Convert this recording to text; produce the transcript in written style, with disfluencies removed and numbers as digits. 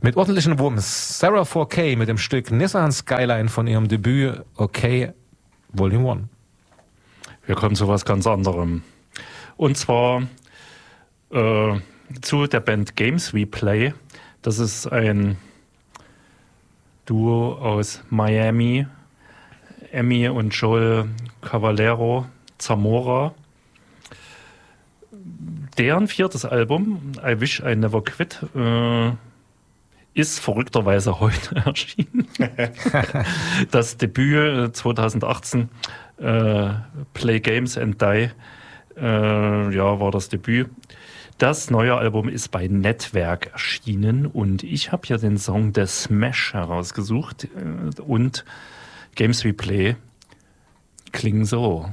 Mit ordentlichen Wumms, Sarah 4K mit dem Stück Nissan Skyline von ihrem Debüt OK Volume 1. Wir kommen zu was ganz anderem. Und zwar zu der Band Games We Play. Das ist ein Duo aus Miami, Emmy und Joel Cavallero Zamora. Deren 4. Album, I Wish I Never Quit, ist verrückterweise heute erschienen. Das Debüt 2018, Play Games and Die, war das Debüt. Das neue Album ist bei Netzwerk erschienen und ich habe hier den Song The Smash herausgesucht und Games We Play klingen so.